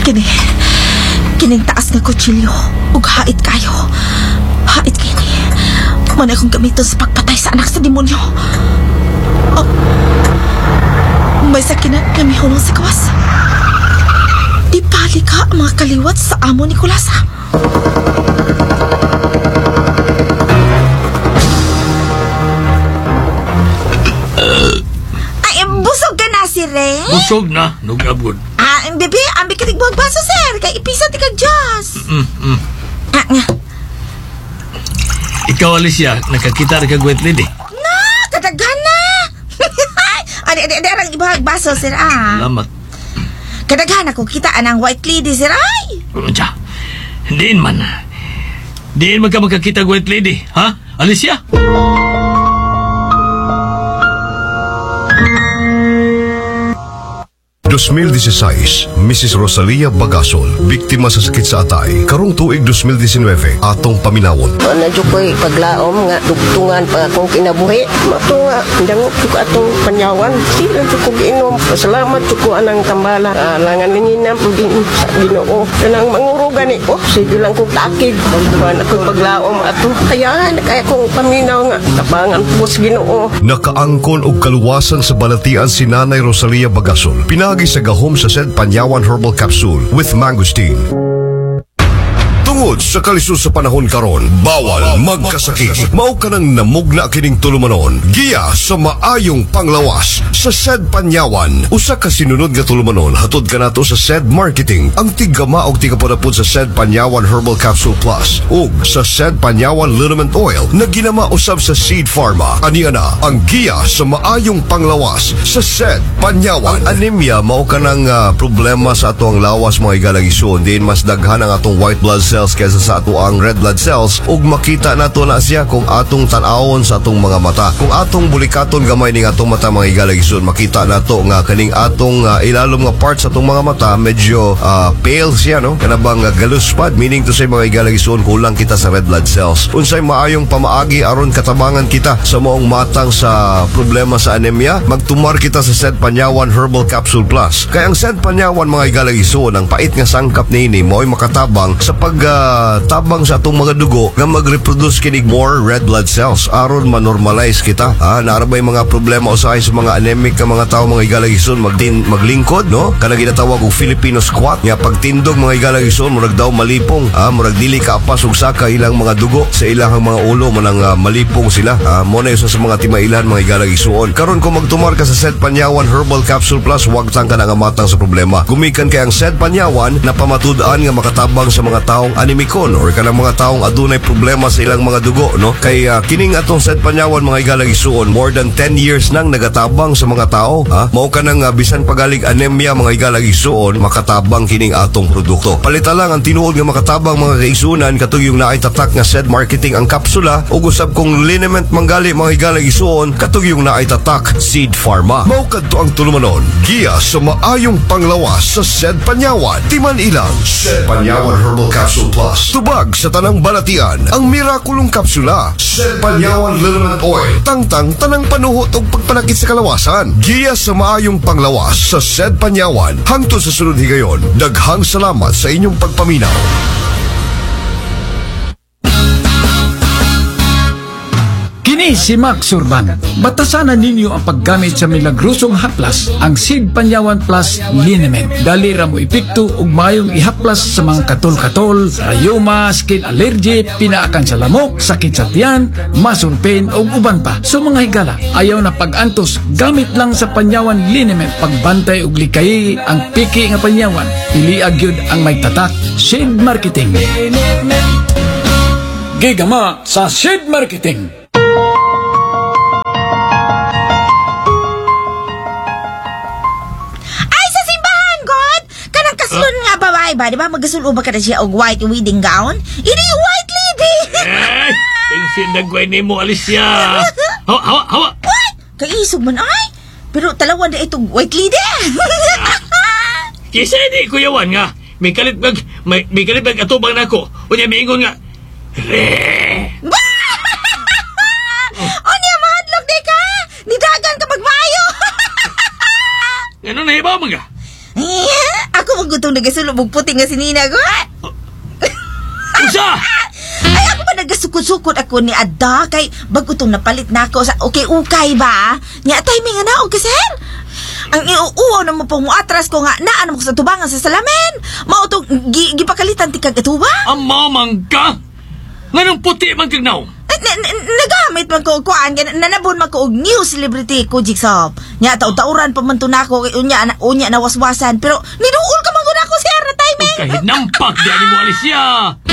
Kining taas nga kutsilyo ug hait kayo. Hait kini. Manay akong gamiton sa pagpatay sa anak sa demonyo. May sakinan nga mihulong si Kawas. Di pali ka ang mga kaliwat sa amo ni Kulasa. Ay, busog ka na si Ray? Busog na, nugabod. Bebe, ambi ka tigbuhag baso, sir. Kay ipisa ti ka Diyos. Nga. Ikaw, Alicia, nakakita rin ka White Lady. Na, kadaghan na. Adi, arang ibahag baso, sir. Salamat. Kadaghan ako kita anang White Lady, sir. Ay. Diyan, diin man. Diin man ka magkakita White Lady, ha? Alicia? 2016, Mrs. Rosalia Bagasol, biktima sa sakit sa atay. Karong tuig 2019, atong paminawon. Ano ko'y paglaom nga dugtungan pa akong kinabuhi. Mato nga, dangot ko atong panyawan. Sila ko giinom. Pasalamat ko anang tambala. Langan ningin po din sa Ginoo. Kanang mangurugan ko. Sige lang kong takig. Pagbuhan ako paglaom ato. Kaya kong paminaw nga. Tabangan po sa Ginoo. Nakaangkon og kaluwasan sa balatian si Nanay Rosalia Bagasol. Pinagi sa gahom sa Sed Panyawan Herbal Capsule with Mangosteen. Tungod sa kalisod sa panahon karon, bawal magkasakit. Mao ka nang namugna kining tulumanon. Giya sa maayong panglawas sa Sed Panyawan. Usa ka sinunod nga tulumanon hatod kanato sa Sed Marketing. Ang tigama og tigapudapod sa Sed Panyawan Herbal Capsule Plus ug sa Sed Panyawan Liniment Oil na ginama usab sa Seed Pharma. Aniya na ang giya sa maayong panglawas sa Sed Panyawan. Ang anemia mao ka nang problema sa ato ang lawas mga igalagisyon. Diin mas daghan ang atong white blood cells kaysa sa ato ang red blood cells ug makita nato na siya kung atong tan-awon sa atong mga mata. Kung atong bulikaton gamay ning atong mata mga igalagisyon, makita nato nga kaning atong ilalom nga parts sa atong mga mata medyo pale siya, no? Kanabang galuspad, meaning to say mga igalagisyon kulang kita sa red blood cells. Unsay maayong pamaagi aron katabangan kita sa maong matang sa problema sa anemia, magtumar kita sa Sed Panyawan Herbal Capsule Plus. Kaya ang Sed Panyawan mga igalagisyon, ang pait nga sangkap niini mo'y makatabang sa tabang sa atong mga dugo nga mag-reproduce kinig more red blood cells aron ma-normalize kita. Naarabay mga problema usahay sa mga anemic ka mga tao mga igalagisyon maglingkod, no? Kanang ginatawag og Filipino squat nga pagtindog mga igalagisyon murag daw malipong, murag dili kaapas og saka ilang mga dugo sa ilang mga ulo manang malipong sila. Mo na isa sa mga timailan mga igalagisyon. Karon kung magtumar ka sa Sed Panyawan Herbal Capsule Plus, wag tang ka nga matang sa problema. Gumikan kay ang Sed Panyawan na pamatud-an nga makatabang sa mga taong anemikon or kanang mga taong adunay problema sa ilang mga dugo, no? Kay kining atong Sed Panyawan mga igalagisyon, more than 10 years nang nagatabang sa mga tao. Mao kanang bisan pagalig anemia mga igalagisyon, makatabang kining atong produkto. Palita lang ang tinuod nga makatabang mga kaigsunan katong yung naitatak nga Sed Marketing ang kapsula ug usab kong liniment manggali mga igalagisyon katong yung naitatak Seed Pharma. Mao kadto ang tulumanon, giya sa maayong panglawas sa Sed Panyawan. Timan ilang Sed Panyawan Herbal Capsule Plus. Tubag sa tanang balatian ang mirakulong kapsula. Sed Panyawan Liniment Oil. Tangtang tanang panuhot o pagpanakit sa kalawasan. Giya sa maayong panglawas sa Sed Panyawan. Hangtod sa sunod higayon, daghang salamat sa inyong pagpaminaw. Kini si Max Urban. Batasanan ninyo ang paggamit sa milagrosong haplas, ang Seed Panyawan Plus Liniment. Dali ra mo epekto ug mayong ihaplas sa mga katol-katol, rayuma, skin allergy, pinaakan sa lamok, sakit sa tiyan, muscle pain ug uban pa. So mga higala, ayaw na pag-antos, gamit lang sa Panyawan Liniment. Pagbantay ug likay ang piki nga panyawan. Pili agyud ang may tatak. Seed Marketing. Gigama sa Seed Marketing. Ba, di ba magasulo ba ka na siya og white wedding gown? Ini yung white lady! Tingsin na gawin ni mo, Alicia! Hawa! What? Kaisog man ay! Pero talawan na itong white lady! Kisa hindi kuyawan nga. May kalipag atubang na ako. Unya miingon nga. Unya mahadlok di ka! Nidagan ka magmayo! Ano na hibaw mga? Ako ako magutong nagasulog og puti nga sinina ko. Usa! Ay, ako ba nagasukod-sukod ako ni Ada kay bago itong napalit na ako sa okay-ukay ba? Nya, timing nga na, okay, sir? Ang iuuaw na mo pong atras ko nga naan mo sa tubangan sa salamin. Mautong gipakalitan ti kag atuba. Amamang ka! Nganong puti man kagnaw? Nagamit man ko kuan nanabon man ko og new celebrity ko Jigsaw. Nya taud-tauran pa man to nako kay unya na waswasan pero niduol ka man gud ako sir na timing. Kahit nampak di ani mo Alicia.